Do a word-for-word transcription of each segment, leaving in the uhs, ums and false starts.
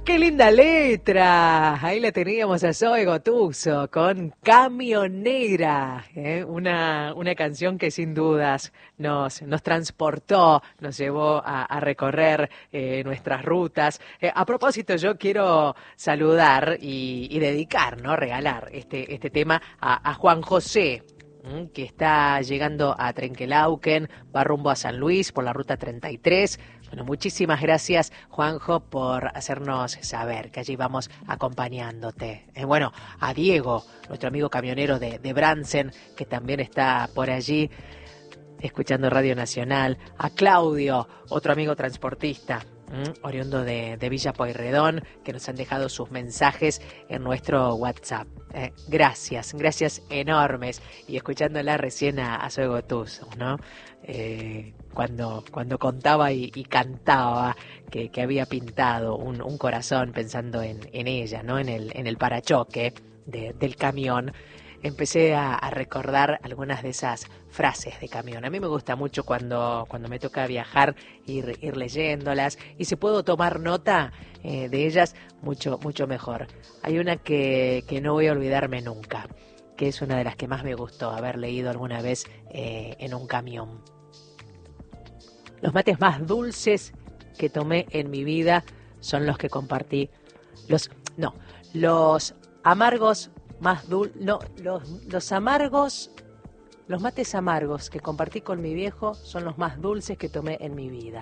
¡Qué linda letra! Ahí la teníamos a Zoe Gotuso con Camionera, ¿eh? una, una canción que sin dudas nos, nos transportó, nos llevó a, a recorrer eh, nuestras rutas. Eh, a propósito, yo quiero saludar y, y dedicar, ¿no? Regalar este, este tema a, a Juan José, que está llegando a Trenquelauquen, va rumbo a San Luis por la ruta treinta y tres. Bueno, muchísimas gracias, Juanjo, por hacernos saber que allí vamos acompañándote. Eh, bueno, a Diego, nuestro amigo camionero de, de Bransen, que también está por allí escuchando Radio Nacional. A Claudio, otro amigo transportista, ¿Mm? oriundo de, de Villa Pueyrredón, que nos han dejado sus mensajes en nuestro WhatsApp. Eh, gracias, gracias enormes. Y escuchándola recién a, a Zoe Gotuso, ¿no? Eh, cuando, cuando contaba y, y cantaba que, que había pintado un, un corazón pensando en, en ella, ¿no? En el, en el parachoque de, del camión. Empecé a, a recordar algunas de esas frases de camión. A mí me gusta mucho cuando, cuando me toca viajar, ir, ir leyéndolas, y si puedo tomar nota eh, de ellas, mucho, mucho mejor. Hay una que, que no voy a olvidarme nunca, que es una de las que más me gustó haber leído alguna vez eh, en un camión. Los mates más dulces que tomé en mi vida son los que compartí. Los, no, los amargos más dulces, no, los, los amargos, los mates amargos que compartí con mi viejo son los más dulces que tomé en mi vida.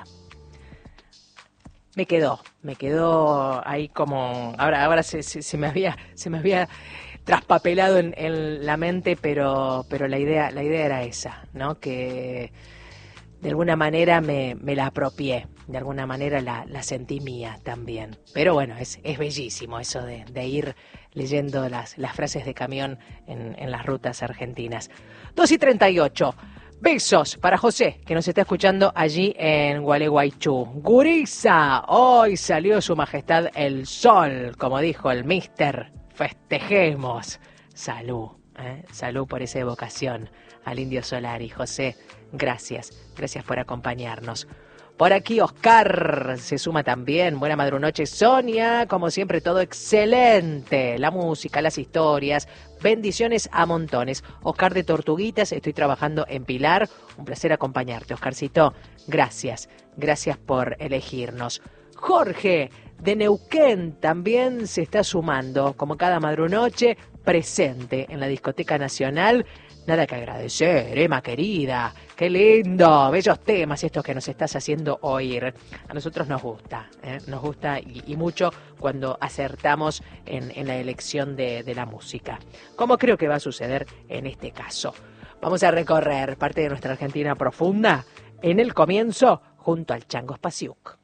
Me quedó, me quedó ahí como, ahora, ahora se, se, se me había, se me había traspapelado en, en la mente, pero, pero la idea, la idea era esa, ¿no? Que de alguna manera me, me la apropié, de alguna manera la, la sentí mía también. Pero bueno, es, es bellísimo eso de, de ir leyendo las, las frases de camión en, en las rutas argentinas. dos y treinta y ocho. Besos para José, que nos está escuchando allí en Gualeguaychú. Guriza, hoy salió su majestad el sol, como dijo el mister. Festejemos. Salud, ¿eh? Salud por esa evocación al Indio Solari. José, gracias, gracias por acompañarnos. Por aquí Oscar se suma también. Buena madrunoche, Sonia. Como siempre, todo excelente. La música, las historias. Bendiciones a montones. Oscar de Tortuguitas, estoy trabajando en Pilar. Un placer acompañarte, Oscarcito. Gracias, gracias por elegirnos. Jorge de Neuquén también se está sumando, como cada madrunoche, presente en la Discoteca Nacional. Nada que agradecer, Emma querida. Qué lindo, bellos temas estos que nos estás haciendo oír. A nosotros nos gusta, ¿eh? nos gusta y, y mucho cuando acertamos en, en la elección de, de la música, como creo que va a suceder en este caso. Vamos a recorrer parte de nuestra Argentina profunda en el comienzo junto al Chango Spasiuk.